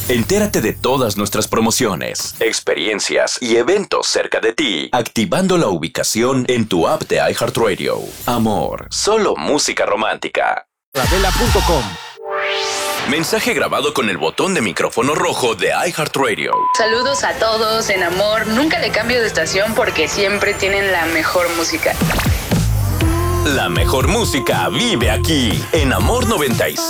Entérate de todas nuestras promociones, experiencias y eventos cerca de ti, activando la ubicación en tu app de iHeartRadio. Amor, solo música romántica. Radela.com. Mensaje grabado con el botón de micrófono rojo de iHeartRadio. Saludos a todos en Amor. Nunca le cambio de estación porque siempre tienen la mejor música. La mejor música vive aquí, en Amor 96.